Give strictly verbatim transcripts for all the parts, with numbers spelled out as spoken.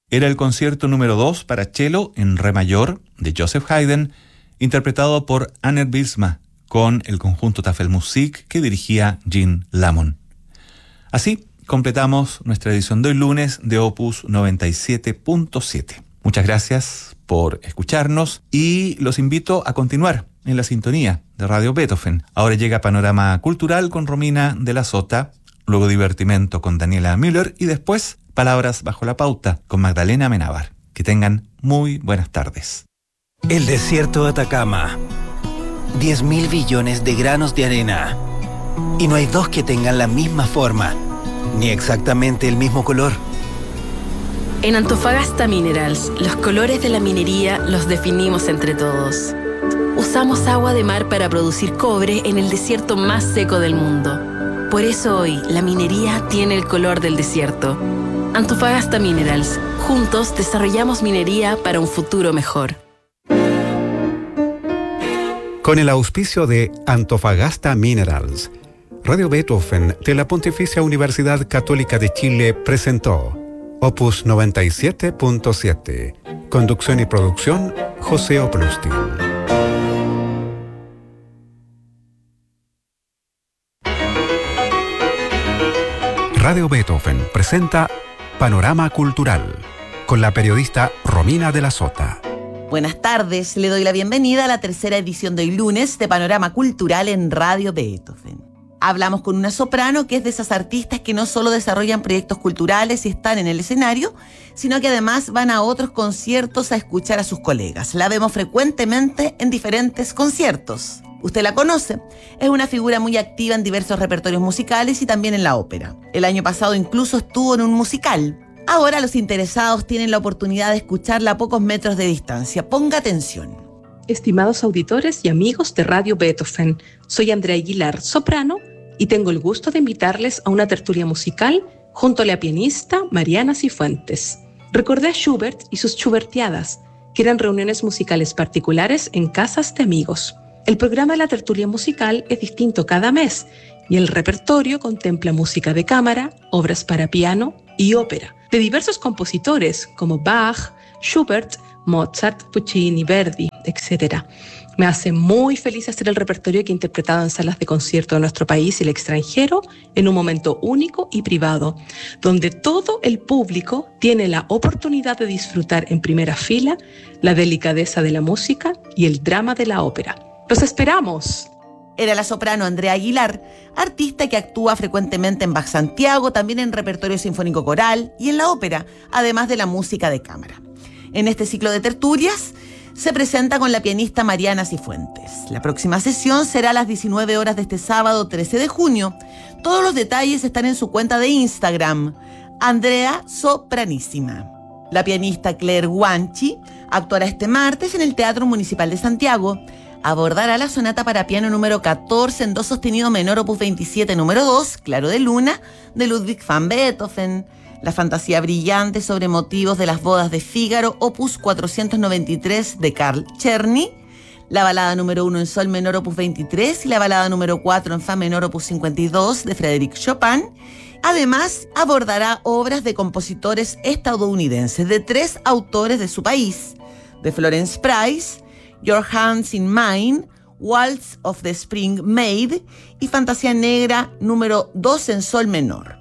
Era el concierto número dos para cello en re mayor de Joseph Haydn, interpretado por Anner Bylsma con el conjunto Tafelmusik que dirigía Jean Lamont. Así completamos nuestra edición de hoy lunes de Opus noventa y siete punto siete. Muchas gracias por escucharnos y los invito a continuar en la sintonía de Radio Beethoven. Ahora llega Panorama Cultural con Romina de la Sota, luego Divertimento con Daniela Müller y después Palabras bajo la pauta con Magdalena Amenábar. Que tengan muy buenas tardes. El desierto de Atacama. diez mil billones de granos de arena. Y no hay dos que tengan la misma forma, ni exactamente el mismo color. En Antofagasta Minerals, los colores de la minería los definimos entre todos. Usamos agua de mar para producir cobre en el desierto más seco del mundo. Por eso hoy, la minería tiene el color del desierto. Antofagasta Minerals. Juntos desarrollamos minería para un futuro mejor. Con el auspicio de Antofagasta Minerals, Radio Beethoven de la Pontificia Universidad Católica de Chile presentó Opus noventa y siete punto siete. Conducción y producción, José Oplustin. Radio Beethoven presenta Panorama Cultural con la periodista Romina de la Sota. Buenas tardes, le doy la bienvenida a la tercera edición de hoy lunes de Panorama Cultural en Radio Beethoven. Hablamos con una soprano que es de esas artistas que no solo desarrollan proyectos culturales y están en el escenario, sino que además van a otros conciertos a escuchar a sus colegas. La vemos frecuentemente en diferentes conciertos. Usted la conoce, es una figura muy activa en diversos repertorios musicales y también en la ópera. El año pasado incluso estuvo en un musical. Ahora los interesados tienen la oportunidad de escucharla a pocos metros de distancia. Ponga atención. Estimados auditores y amigos de Radio Beethoven, soy Andrea Aguilar, soprano, y tengo el gusto de invitarles a una tertulia musical junto a la pianista Mariana Cifuentes. Recordé a Schubert y sus Schubertiadas, que eran reuniones musicales particulares en casas de amigos. El programa de la tertulia musical es distinto cada mes y el repertorio contempla música de cámara, obras para piano y ópera, de diversos compositores como Bach, Schubert, Mozart, Puccini, Verdi, etcétera. Me hace muy feliz hacer el repertorio que he interpretado en salas de concierto de nuestro país y el extranjero en un momento único y privado, donde todo el público tiene la oportunidad de disfrutar en primera fila la delicadeza de la música y el drama de la ópera. ¡Los esperamos! Era la soprano Andrea Aguilar, artista que actúa frecuentemente en Bach Santiago, también en repertorio sinfónico coral y en la ópera, además de la música de cámara. En este ciclo de tertulias se presenta con la pianista Mariana Cifuentes. La próxima sesión será a las diecinueve horas de este sábado trece de junio. Todos los detalles están en su cuenta de Instagram, Andrea Sopranísima. La pianista Claire Guanchi actuará este martes en el Teatro Municipal de Santiago. Abordará la sonata para piano número catorce en do sostenido menor opus veintisiete número dos, Claro de Luna, de Ludwig van Beethoven, la fantasía brillante sobre motivos de las bodas de Fígaro, opus cuatrocientos noventa y tres de Karl Czerny, la balada número uno en sol menor opus veintitrés y la balada número cuatro en fa menor opus cincuenta y dos de Frédéric Chopin. Además, abordará obras de compositores estadounidenses de tres autores de su país, de Florence Price, Your Hands in Mine, Waltz of the Spring Maid y Fantasía Negra número dos en sol menor,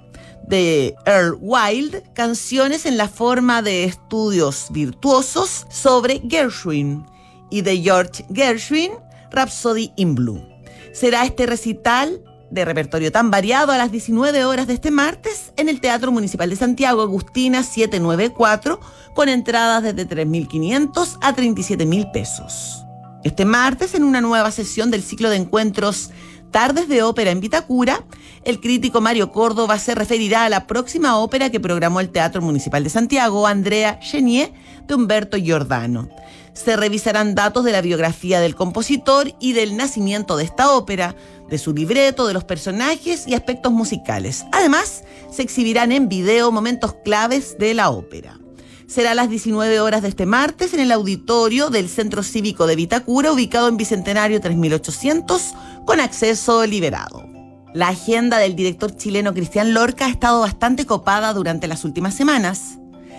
de Earl Wild, canciones en la forma de estudios virtuosos sobre Gershwin, y de George Gershwin, Rhapsody in Blue. Será este recital de repertorio tan variado a las diecinueve horas de este martes en el Teatro Municipal de Santiago, Agustina setecientos noventa y cuatro, con entradas desde tres mil quinientos a treinta y siete mil pesos. Este martes, en una nueva sesión del ciclo de encuentros Tardes de Ópera en Vitacura, el crítico Mario Córdoba se referirá a la próxima ópera que programó el Teatro Municipal de Santiago, Andrea Chenier, de Humberto Giordano. Se revisarán datos de la biografía del compositor y del nacimiento de esta ópera, de su libreto, de los personajes y aspectos musicales. Además, se exhibirán en video momentos claves de la ópera. Será a las diecinueve horas de este martes en el auditorio del Centro Cívico de Vitacura, ubicado en Bicentenario tres mil ochocientos, con acceso liberado. La agenda del director chileno Cristian Lorca ha estado bastante copada durante las últimas semanas.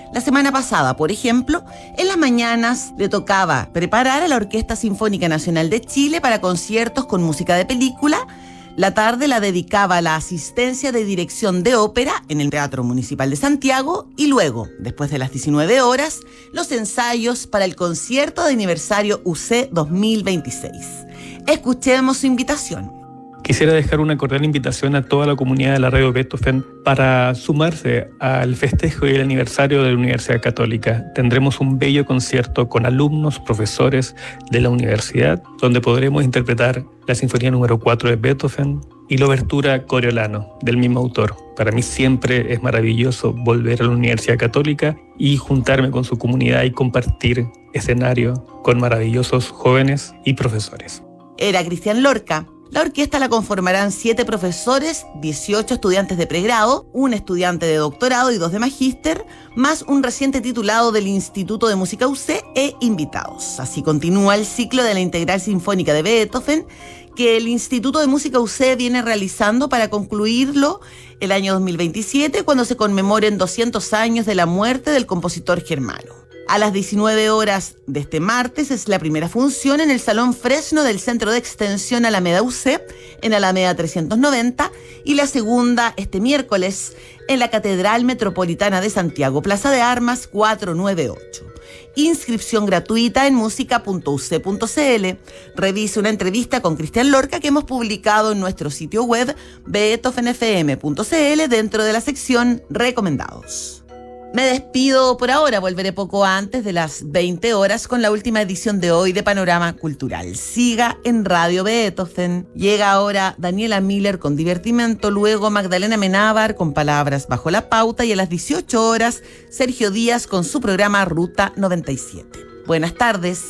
La semana pasada, por ejemplo, en las mañanas le tocaba preparar a la Orquesta Sinfónica Nacional de Chile para conciertos con música de película. La tarde la dedicaba a la asistencia de dirección de ópera en el Teatro Municipal de Santiago y luego, después de las diecinueve horas, los ensayos para el concierto de aniversario U C dos mil veintiséis. Escuchemos su invitación. Quisiera dejar una cordial invitación a toda la comunidad de la Radio Beethoven para sumarse al festejo y el aniversario de la Universidad Católica. Tendremos un bello concierto con alumnos, profesores de la universidad, donde podremos interpretar la Sinfonía número cuatro de Beethoven y la obertura Coriolano del mismo autor. Para mí siempre es maravilloso volver a la Universidad Católica y juntarme con su comunidad y compartir escenario con maravillosos jóvenes y profesores. Era Cristian Lorca. La orquesta la conformarán siete profesores, dieciocho estudiantes de pregrado, un estudiante de doctorado y dos de magíster, más un reciente titulado del Instituto de Música U C e invitados. Así continúa el ciclo de la Integral Sinfónica de Beethoven, que el Instituto de Música U C viene realizando para concluirlo el año dos mil veintisiete, cuando se conmemoren doscientos años de la muerte del compositor germano. A las diecinueve horas de este martes es la primera función en el Salón Fresno del Centro de Extensión Alameda U C, en Alameda trescientos noventa, y la segunda este miércoles en la Catedral Metropolitana de Santiago, Plaza de Armas cuatrocientos noventa y ocho. Inscripción gratuita en música punto u c punto c l. Revise una entrevista con Cristian Lorca que hemos publicado en nuestro sitio web beethoven f m punto c l dentro de la sección Recomendados. Me despido por ahora, volveré poco antes de las veinte horas con la última edición de hoy de Panorama Cultural. Siga en Radio Beethoven. Llega ahora Daniela Miller con Divertimento, luego Magdalena Menábar con Palabras Bajo la Pauta y a las dieciocho horas Sergio Díaz con su programa Ruta noventa y siete. Buenas tardes.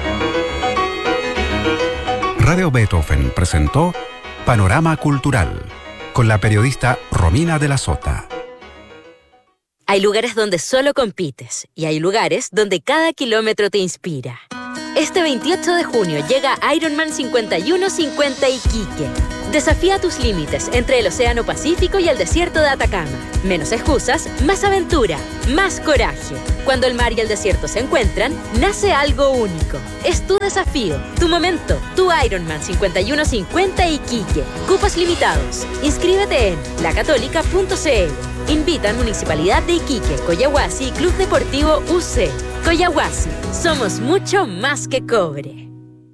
Radio Beethoven presentó Panorama Cultural con la periodista Romina de la Sota. Hay lugares donde solo compites y hay lugares donde cada kilómetro te inspira. Este veintiocho de junio llega Ironman cincuenta y uno cincuenta Iquique. Desafía tus límites entre el Océano Pacífico y el desierto de Atacama. Menos excusas, más aventura, más coraje. Cuando el mar y el desierto se encuentran, nace algo único. Es tu desafío, tu momento, tu Ironman cincuenta y uno cincuenta Iquique. Cupos limitados. Inscríbete en la católica punto c l. Invitan Municipalidad de Iquique, Coyahuasi y Club Deportivo U C. Coyahuasi, somos mucho más que cobre.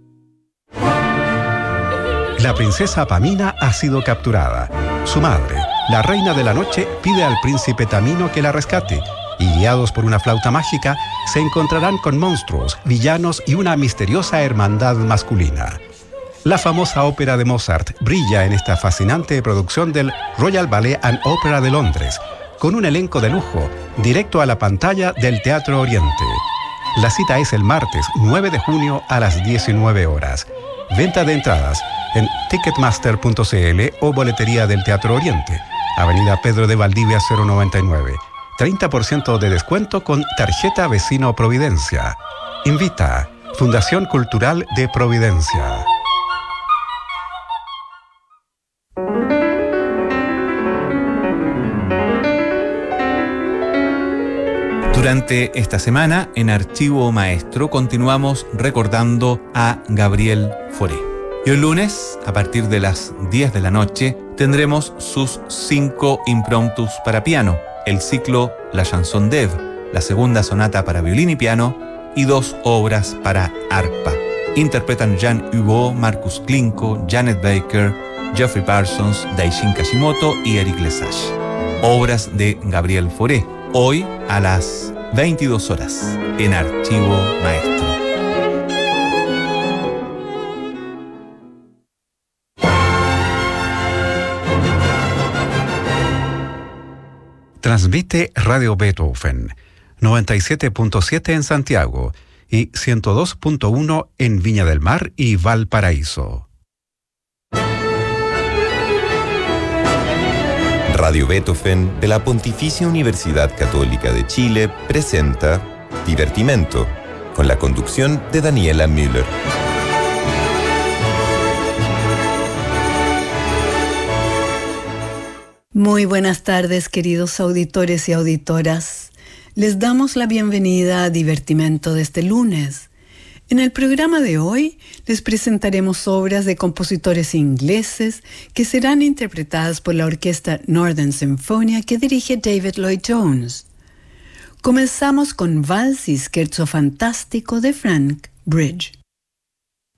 La princesa Pamina ha sido capturada. Su madre, la reina de la noche, pide al príncipe Tamino que la rescate y, guiados por una flauta mágica, se encontrarán con monstruos, villanos y una misteriosa hermandad masculina. La famosa ópera de Mozart brilla en esta fascinante producción del Royal Ballet and Opera de Londres, con un elenco de lujo, directo a la pantalla del Teatro Oriente. La cita es el martes nueve de junio a las diecinueve horas. Venta de entradas en ticketmaster punto c l o boletería del Teatro Oriente, Avenida Pedro de Valdivia cero noventa y nueve. treinta por ciento de descuento con tarjeta Vecino Providencia. Invita Fundación Cultural de Providencia. Durante esta semana, en Archivo Maestro, continuamos recordando a Gabriel Fauré. Y el lunes, a partir de las diez de la noche, tendremos sus cinco impromptus para piano, el ciclo La Chanson d'Ève, la segunda sonata para violín y piano, y dos obras para arpa. Interpretan Jan Hugo, Marcus Klinko, Janet Baker, Geoffrey Parsons, Daishin Kashimoto y Eric Lesage. Obras de Gabriel Fauré, hoy a las veintidós horas, en Archivo Maestro. Transmite Radio Beethoven, noventa y siete punto siete en Santiago y ciento dos punto uno en Viña del Mar y Valparaíso. Radio Beethoven de la Pontificia Universidad Católica de Chile presenta Divertimento, con la conducción de Daniela Müller. Muy buenas tardes, queridos auditores y auditoras. Les damos la bienvenida a Divertimento de este lunes. En el programa de hoy les presentaremos obras de compositores ingleses que serán interpretadas por la orquesta Northern Sinfonia que dirige David Lloyd Jones. Comenzamos con Vals y Scherzo Fantástico de Frank Bridge.